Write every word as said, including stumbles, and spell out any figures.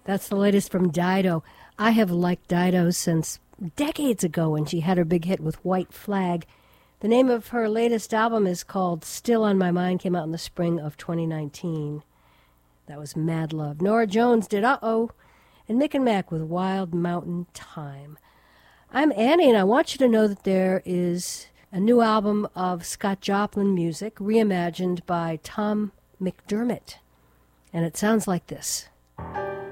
That's the latest from Dido. I have liked Dido since decades ago when she had her big hit with White Flag. The name of her latest album is called Still on My Mind, came out in the spring of twenty nineteen. That was Mad Love. Nora Jones did Uh-Oh, and Mick and Mac with Wild Mountain Time. I'm Annie, and I want you to know that there is a new album of Scott Joplin music reimagined by Tom McDermott, and it sounds like this.